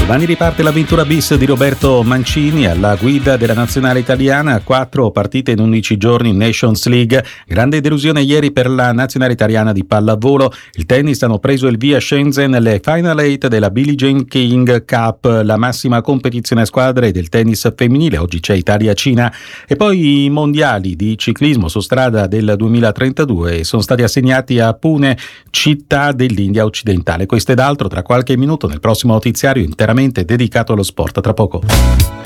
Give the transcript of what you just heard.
Domani riparte l'avventura bis di Roberto Mancini alla guida della nazionale italiana, 4 partite in 11 giorni in Nations League. Grande delusione ieri per la nazionale italiana di pallavolo. Il tennis hanno preso il via a Shenzhen le Final 8 della Billie Jean King Cup, la massima competizione a squadre del tennis femminile. Oggi c'è Italia-Cina. E poi i mondiali di ciclismo su strada del 2032 sono stati assegnati a Pune, città dell'India occidentale. Questo ed altro tra qualche minuto nel prossimo notiziario interamente dedicato allo sport. Tra poco.